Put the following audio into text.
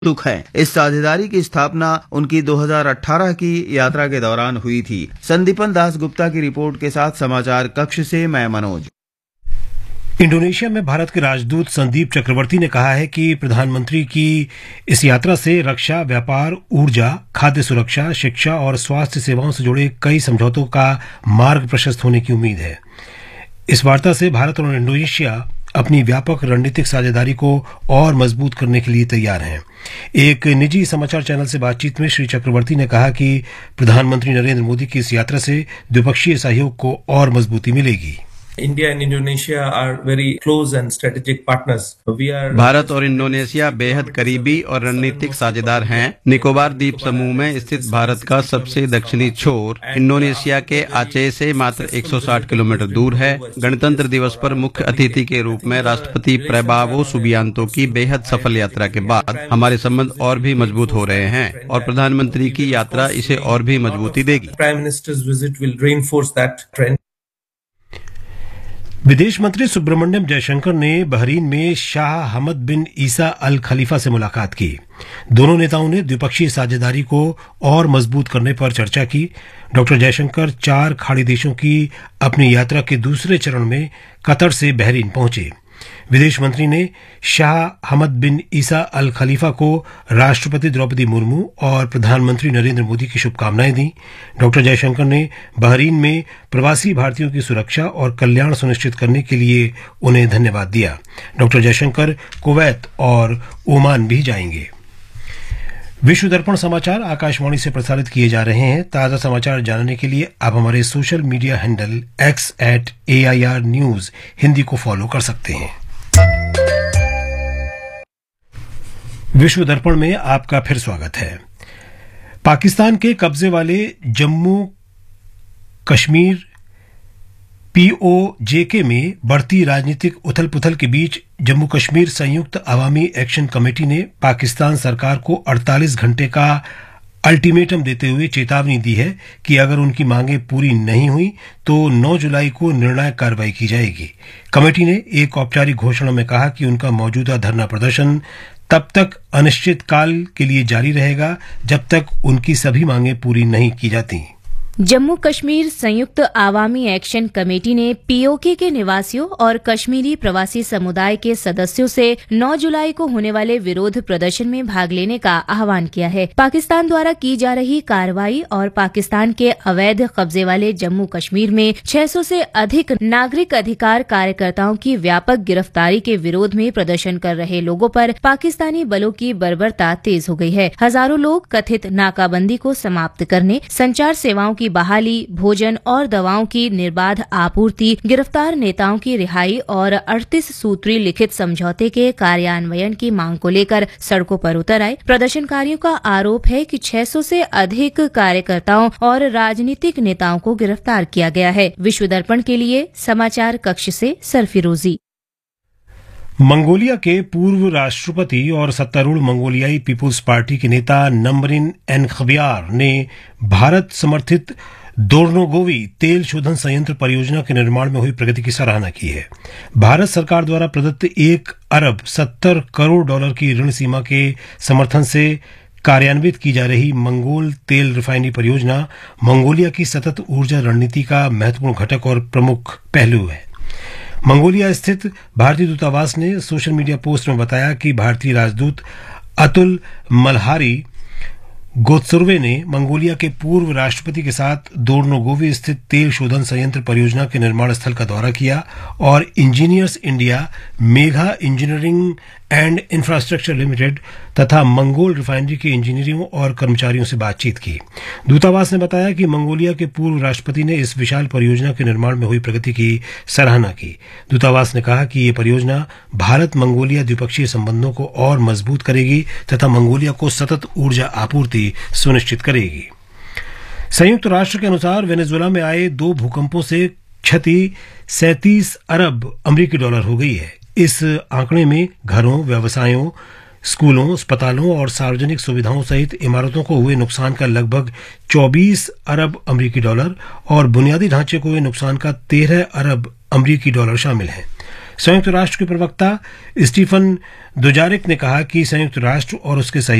दुख है। इस साझेदारी की स्थापना उनकी 2018 की यात्रा के दौरान हुई थी। संदीपन दास गुप्ता की रिपोर्ट के साथ समाचार कक्ष से मैं मनोज। इंडोनेशिया में भारत के राजदूत संदीप चक्रवर्ती ने कहा है कि प्रधानमंत्री की इस यात्रा से रक्षा, व्यापार, ऊर्जा, खाद्य सुरक्षा, शिक्षा और स्वास्थ्य सेवाओं से जुड़े कई समझौतों का मार्ग प्रशस्त होने की उम्मीद है। इस वार्ता से भारत और इंडोनेशिया अपनी व्यापक रणनीतिक साझेदारी को और मजबूत करने के लिए तैयार हैं। एक निजी समाचार चैनल से बातचीत में श्री चक्रवर्ती ने कहा कि प्रधानमंत्री नरेंद्र मोदी की इस यात्रा से द्विपक्षीय सहयोग को और मजबूती मिलेगी। India and Indonesia are very close and strategic partners. Bharat और इंडोनेशिया बेहद करीबी और रणनीतिक साझेदार हैं। निकोबार द्वीप समूह में स्थित भारत का सबसे दक्षिणी छोर इंडोनेशिया के आचे से मात्र 160 किलोमीटर दूर है। गणतंत्र दिवस पर मुख्य अतिथि के रूप में राष्ट्रपति प्रैबावो सुबियांतो की बेहद सफल यात्रा के बाद हमारे संबंध और भी मजबूत हो रहे हैं और प्रधानमंत्री की यात्रा इसे और भी मजबूती देगी। Prime Minister's visit will reinforce that trend. विदेश मंत्री सुब्रमण्यम जयशंकर ने बहरीन में शाह हमद बिन ईसा अल खलीफा से मुलाकात की। दोनों नेताओं ने द्विपक्षीय साझेदारी को और मजबूत करने पर चर्चा की। डॉक्टर जयशंकर 4 खाड़ी देशों की अपनी यात्रा के दूसरे चरण में कतर से बहरीन पहुंचे। विदेश मंत्री ने शाह हमद बिन ईसा अल खलीफा को राष्ट्रपति द्रौपदी मुर्मू और प्रधानमंत्री नरेंद्र मोदी की शुभकामनाएं दी। डॉक्टर जयशंकर ने बहरीन में प्रवासी भारतीयों की सुरक्षा और कल्याण सुनिश्चित करने के लिए उन्हें धन्यवाद दिया। डॉक्टर जयशंकर कुवैत और ओमान भी जाएंगे। विश्व दर्पण समाचार आकाशवाणी से प्रसारित किए जा रहे हैं। ताजा समाचार जानने के लिए आप हमारे social media handle x@AIR News Hindi को फॉलो कर सकते हैं। विश्व दर्पण में आपका फिर स्वागत है। पाकिस्तान के कब्जे वाले जम्मू कश्मीर POJK में बढ़ती राजनीतिक उथल पुथल के बीच जम्मू कश्मीर संयुक्त अवामी एक्शन कमेटी ने पाकिस्तान सरकार को 48 घंटे का अल्टीमेटम देते हुए चेतावनी दी है कि अगर उनकी मांगें पूरी नहीं हुई तो 9 जुलाई को निर्णायक कार्रवाई की जाएगी। कमेटी ने एक औपचारिक घोषणा में कहा कि उनका मौजूदा धरना प्रदर्शन तब तक अनिश्चित काल के लिए जारी रहेगा जब तक उनकी सभी मांगें पूरी नहीं की जाती। जम्मू कश्मीर संयुक्त आवामी एक्शन कमेटी ने POK के निवासियों और कश्मीरी प्रवासी समुदाय के सदस्यों से 9 जुलाई को होने वाले विरोध प्रदर्शन में भाग लेने का आह्वान किया है। पाकिस्तान द्वारा की जा रही कार्रवाई और पाकिस्तान के अवैध कब्जे वाले जम्मू कश्मीर में 600 से अधिक नागरिक अधिकार कार्यकर्ताओं की व्यापक गिरफ्तारी के विरोध में प्रदर्शन कर रहे लोगों पर पाकिस्तानी बलों की बर्बरता तेज हो गई है। हजारों लोग कथित नाकाबंदी को समाप्त करने, संचार सेवाओं की बहाली, भोजन और दवाओं की निर्बाध आपूर्ति, गिरफ्तार नेताओं की रिहाई और 38 सूत्री लिखित समझौते के कार्यान्वयन की मांग को लेकर सड़कों पर उतर आए। प्रदर्शनकारियों का आरोप है कि 600 से अधिक कार्यकर्ताओं और राजनीतिक नेताओं को गिरफ्तार किया गया है। विश्व दर्पण के लिए समाचार कक्ष से सरफिरोजी। मंगोलिया के पूर्व राष्ट्रपति और सत्तारूढ़ मंगोलियाई पीपुल्स पार्टी के नेता नमरिन एनखबियार ने भारत समर्थित दोर्नोगोवी तेल शोधन संयंत्र परियोजना के निर्माण में हुई प्रगति की सराहना की है। भारत सरकार द्वारा प्रदत्त 1 अरब 70 करोड़ डॉलर की ऋण सीमा के समर्थन से कार्यान्वित की जा रही मंगोल तेल रिफाइनरी परियोजना मंगोलिया की सतत ऊर्जा रणनीति का महत्वपूर्ण घटक और प्रमुख पहलू है। मंगोलिया स्थित भारतीय दूतावास ने सोशल मीडिया पोस्ट में बताया कि भारतीय राजदूत अतुल मल्हारी गोत्सुर्वे ने मंगोलिया के पूर्व राष्ट्रपति के साथ दोर्नोगोवी स्थित तेल शोधन संयंत्र परियोजना के निर्माण स्थल का दौरा किया और engineers India, Megha engineering and infrastructure limited तथा मंगोल रिफाइनरी के इंजीनियरों और कर्मचारियों से बातचीत की। दूतावास ने बताया कि मंगोलिया के पूर्व राष्ट्रपति ने इस विशाल परियोजना के निर्माण में हुई प्रगति की सराहना की। दूतावास ने कहा कि ये परियोजना भारत मंगोलिया द्विपक्षीय संबंधों को और मजबूत करेगी तथा मंगोलिया को सतत ऊर्जा आपूर्ति सुनिश्चित करेगी। संयुक्त राष्ट्र के अनुसार वेनेजुएला में आए 2 भूकंपों से क्षति 37 अरब अमेरिकी डॉलर हो गई है। इस आंकड़े में घरों, व्यवसायों, स्कूलों, अस्पतालों और सार्वजनिक सुविधाओं सहित इमारतों को हुए नुकसान का लगभग 24 अरब अमेरिकी डॉलर और बुनियादी ढांचे को हुए नुकसान का 13 अरब अमेरिकी डॉलर शामिल है। संयुक्त राष्ट्र के प्रवक्ता स्टीफन दुजारिक ने कहा कि संयुक्त राष्ट्र और उसके